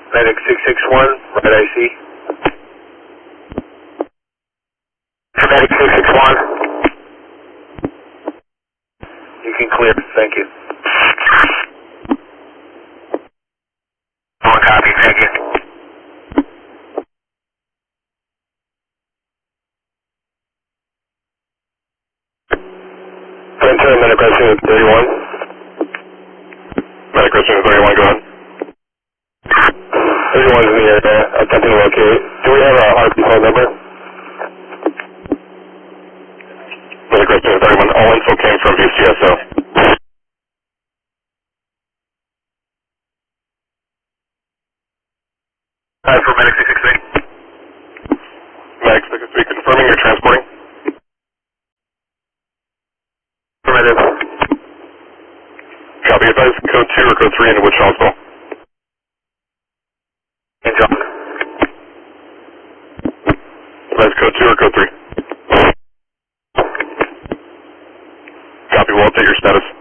Medic 661, right IC. Medic 661. You can clear, thank you. One copy, thank you. Ventura, medic rescue 31. Medic rescue 31, go ahead. 31 is in the area, attempting to locate. Do we have a hard phone number? Medic rescue 31, all info came from VCSO. For Medic 663. Medic 663, confirming you're transporting? Affirmative. Copy, advise code 2 or code 3 into which hospital? In John. Advise code 2 or code 3? Copy, we'll update your status.